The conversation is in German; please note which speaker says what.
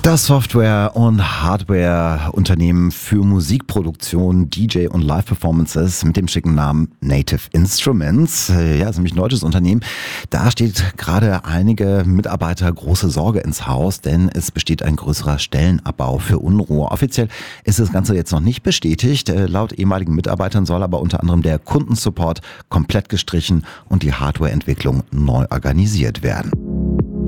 Speaker 1: Das Software- und Hardware-Unternehmen für Musikproduktion, DJ und Live-Performances mit dem schicken Namen Native Instruments, ja, ist nämlich ein deutsches Unternehmen. Da steht gerade einige Mitarbeiter große Sorge ins Haus, denn es besteht ein größerer Stellenabbau für Unruhe. Offiziell ist das Ganze jetzt noch nicht bestätigt. Laut ehemaligen Mitarbeitern soll aber unter anderem der Kundensupport komplett gestrichen und die Hardwareentwicklung neu organisiert werden.